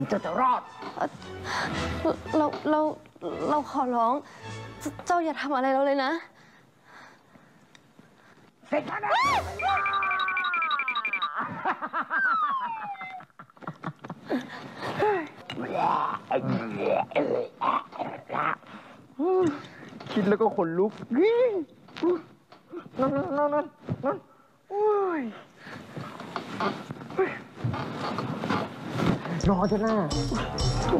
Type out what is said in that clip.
จะรอดเราขอร้อง เจ้าอย่าทำอะไรเราเลยนะเสร็จแล้วนะคิดแล้วก็ขนลุกนั่นโอ้ยนอนเถอะนะ